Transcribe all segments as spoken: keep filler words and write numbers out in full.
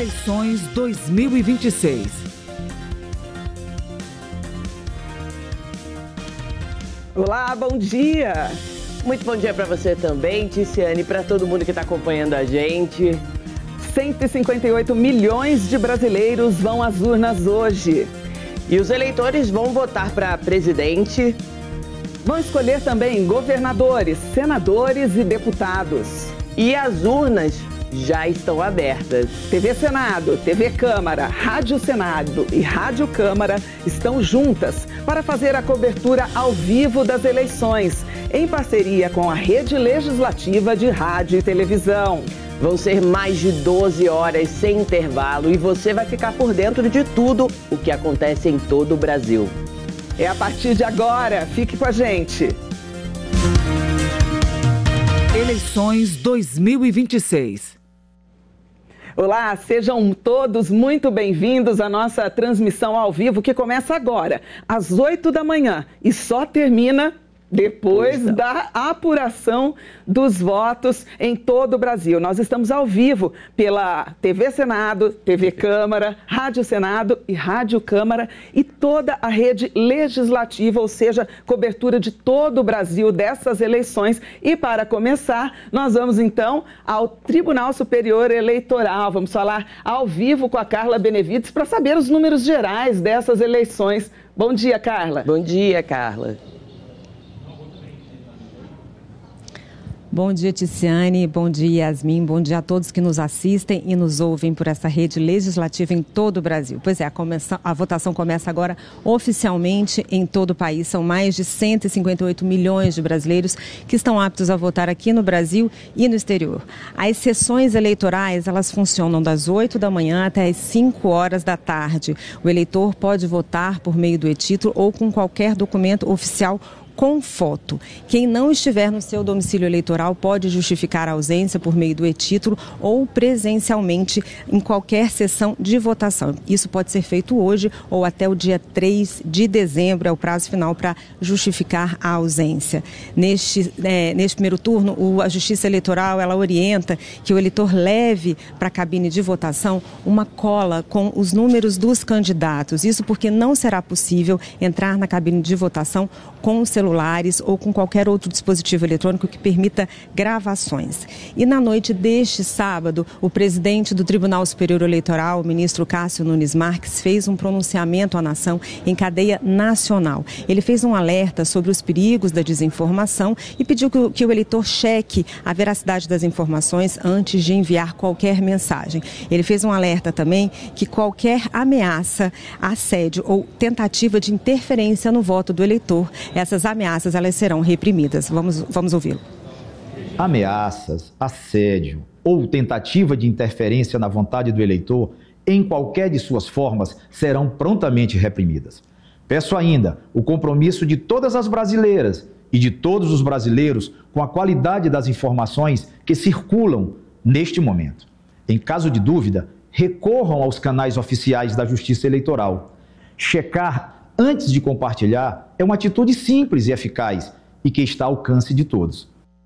Eleições dois mil e vinte e seis. Olá, bom dia! Muito bom dia para você também, Ticiane, para todo mundo que está acompanhando a gente. cento e cinquenta e oito milhões de brasileiros vão às urnas hoje. E os eleitores vão votar para presidente. Vão escolher também governadores, senadores e deputados. E as urnas já estão abertas. T V Senado, T V Câmara, Rádio Senado e Rádio Câmara estão juntas para fazer a cobertura ao vivo das eleições, em parceria com a Rede Legislativa de Rádio e Televisão. Vão ser mais de doze horas sem intervalo e você vai ficar por dentro de tudo o que acontece em todo o Brasil. É a partir de agora, fique com a gente. Eleições dois mil e vinte e seis. Olá, sejam todos muito bem-vindos à nossa transmissão ao vivo que começa agora, às oito da manhã e só termina depois da apuração dos votos em todo o Brasil. Nós estamos ao vivo pela T V Senado, T V Câmara, Rádio Senado e Rádio Câmara e toda a rede legislativa, ou seja, cobertura de todo o Brasil dessas eleições. E para começar, nós vamos então ao Tribunal Superior Eleitoral. Vamos falar ao vivo com a Carla Benevides para saber os números gerais dessas eleições. Bom dia, Carla. Bom dia, Carla. Bom dia, Ticiane, bom dia, Yasmin, bom dia a todos que nos assistem e nos ouvem por essa rede legislativa em todo o Brasil. Pois é, a, começa, a votação começa agora oficialmente em todo o país. São mais de cento e cinquenta e oito milhões de brasileiros que estão aptos a votar aqui no Brasil e no exterior. As sessões eleitorais, elas funcionam das oito da manhã até as cinco horas da tarde. O eleitor pode votar por meio do e-título ou com qualquer documento oficial com foto. Quem não estiver no seu domicílio eleitoral pode justificar a ausência por meio do e-título ou presencialmente em qualquer sessão de votação. Isso pode ser feito hoje ou até o dia três de dezembro, é o prazo final para justificar a ausência. Neste, é, neste primeiro turno, o, a Justiça Eleitoral ela orienta que o eleitor leve para a cabine de votação uma cola com os números dos candidatos. Isso porque não será possível entrar na cabine de votação com o celular celulares ou com qualquer outro dispositivo eletrônico que permita gravações. E na noite deste sábado, o presidente do Tribunal Superior Eleitoral, o ministro Cássio Nunes Marques, fez um pronunciamento à nação em cadeia nacional. Ele fez um alerta sobre os perigos da desinformação e pediu que o, que o eleitor cheque a veracidade das informações antes de enviar qualquer mensagem. Ele fez um alerta também que qualquer ameaça, assédio ou tentativa de interferência no voto do eleitor, essas ameaças ameaças elas serão reprimidas. Vamos, vamos ouvi-lo. Ameaças, assédio ou tentativa de interferência na vontade do eleitor, em qualquer de suas formas, serão prontamente reprimidas. Peço ainda o compromisso de todas as brasileiras e de todos os brasileiros com a qualidade das informações que circulam neste momento. Em caso de dúvida, recorram aos canais oficiais da Justiça Eleitoral. Checar antes de compartilhar é uma atitude simples e eficaz e que está ao alcance de todos.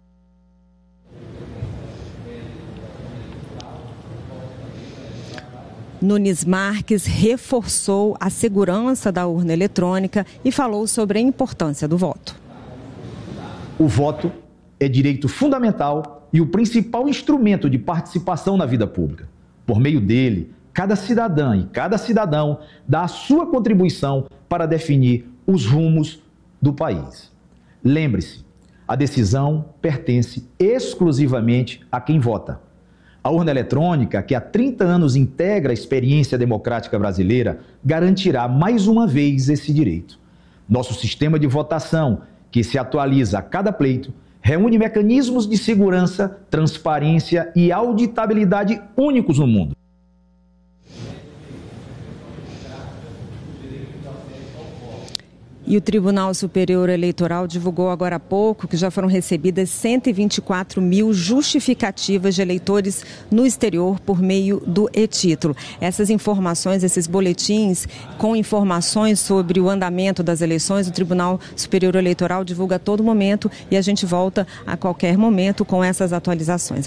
Nunes Marques reforçou a segurança da urna eletrônica e falou sobre a importância do voto. O voto é direito fundamental e o principal instrumento de participação na vida pública. Por meio dele, cada cidadã e cada cidadão dá a sua contribuição para definir os rumos do país. Lembre-se, a decisão pertence exclusivamente a quem vota. A urna eletrônica, que há trinta anos integra a experiência democrática brasileira, garantirá mais uma vez esse direito. Nosso sistema de votação, que se atualiza a cada pleito, reúne mecanismos de segurança, transparência e auditabilidade únicos no mundo. E o Tribunal Superior Eleitoral divulgou agora há pouco que já foram recebidas cento e vinte e quatro mil justificativas de eleitores no exterior por meio do e-título. Essas informações, esses boletins com informações sobre o andamento das eleições, o Tribunal Superior Eleitoral divulga a todo momento e a gente volta a qualquer momento com essas atualizações.